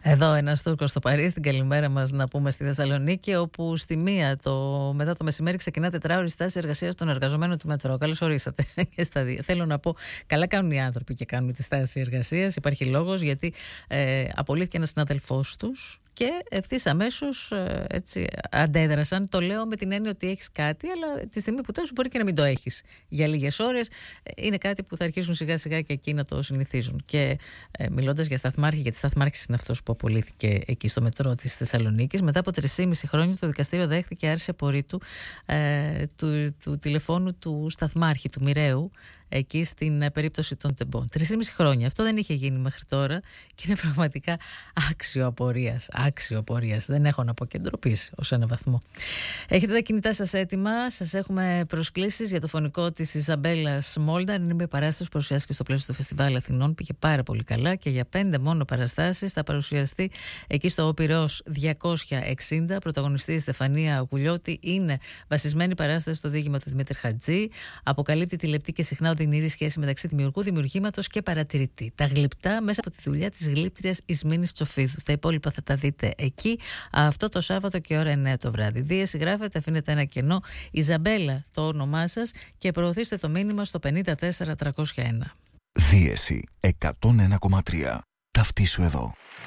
Εδώ ένας Τούρκος στο Παρίσι, την καλημέρα μας να πούμε στη Θεσσαλονίκη, όπου στη μία μετά το μεσημέρι ξεκινά τετράωρη στάση εργασίας των εργαζομένων του μετρό. Καλώς ορίσατε και στα δύο. Θέλω να πω, καλά κάνουν οι άνθρωποι και κάνουν τη στάση εργασίας. Υπάρχει λόγος, γιατί απολύθηκε ένας συνάδελφός τους και ευθύς αμέσως έτσι αντέδρασαν. Το λέω με την έννοια ότι έχεις κάτι, αλλά τη στιγμή που τέλος μπορεί και να μην το έχεις. Για λίγες ώρες είναι κάτι που θα αρχίσουν σιγά σιγά και εκεί να το συνηθίζουν. Και μιλώντας για σταθμάρχη, γιατί σταθμάρχης είναι αυτός που απολύθηκε εκεί στο μετρό της Θεσσαλονίκης, μετά από 3,5 χρόνια το δικαστήριο δέχθηκε άρση απορρίτου του τηλεφώνου του σταθμάρχη, του Μοιραίου, εκεί στην περίπτωση των τεμπών. 3,5 χρόνια. Αυτό δεν είχε γίνει μέχρι τώρα και είναι πραγματικά άξιο απορίας. Άξιο απορίας. Δεν έχω να πω και ντροπής ως ένα βαθμό. Έχετε τα κινητά σας έτοιμα. Σας έχουμε προσκλήσεις για το φωνικό της Ιζαμπέλας Μόλνταρ. Είναι μια παράσταση που παρουσιάστηκε στο πλαίσιο του Φεστιβάλ Αθηνών. Πήγε πάρα πολύ καλά και για 5 μόνο παραστάσεις θα παρουσιαστεί εκεί στο Πειραιώς 260. Πρωταγωνιστή η Στεφανία Γουλιώτη. Είναι βασισμένη παράσταση στο διήγημα του Δημήτρη Χατζή. Αποκαλύπτει τη λεπτή και συχνά οδυνηρή σχέση μεταξύ δημιουργού, δημιουργήματος και παρατηρητή. Τα γλυπτά μέσα από τη δουλειά της γλύπτριας Ισμήνης Τσοφίδου. Τα υπόλοιπα θα τα δείτε εκεί αυτό το Σάββατο και ώρα 9 το βράδυ. Δίεση γράφετε, αφήνετε ένα κενό. Ιζαμπέλα το όνομά σας και προωθήστε το μήνυμα στο 54301. Δίεση 101,3. Ταυτίσου εδώ.